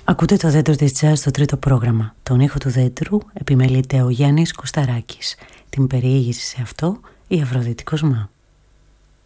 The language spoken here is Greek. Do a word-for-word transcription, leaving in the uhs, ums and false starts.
Ακούτε το δέντρο της jazz στο τρίτο πρόγραμμα. Τον ήχο του δέντρου επιμελείται ο Γιάννης Κουσταράκης. Την περιήγηση σε αυτό η Αφροδίτη Κοσμά.